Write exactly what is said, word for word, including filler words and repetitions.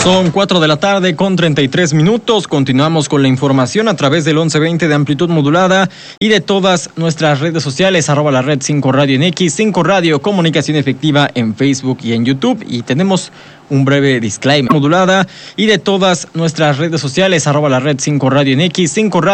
Son cuatro de la tarde con treinta y tres minutos. Continuamos con la información a través del once veinte de amplitud modulada y de todas nuestras redes sociales, arroba la red cinco Radio en X, cinco Radio, comunicación efectiva en Facebook y en YouTube. Y tenemos un breve disclaimer modulada y de todas nuestras redes sociales, arroba la red cinco Radio en X, cinco Radio.